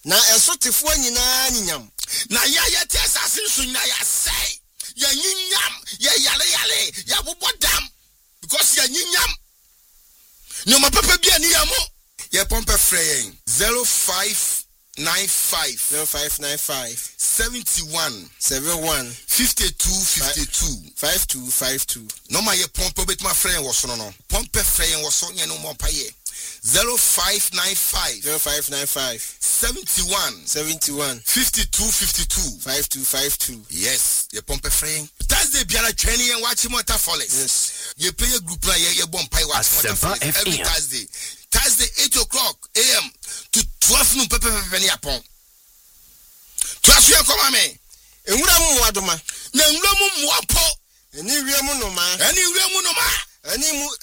na esotifo nyina nyinyam na ya te asase so na ya sei ya nyinyam ya yale ya bobodam because ya nyinyam nyoma papa bia ni ya mo ya pompe frey 0595 71 5252 no ma ye pompe bet my friend was no pompe frey was so nye no mo paye 0595 71 5252 yes ye pompe frey Thursday biara training and watch Water Forest. Yes. You play a group like you bomb pie watch Water Forest every Thursday 8 o'clock a.m. to 12 noon pepe ni apon. 12 you come me. Enwura mu wadoma. Na enwura mu muapo. Eni wiemu no ma. Eni wiemu no ma. Eni mu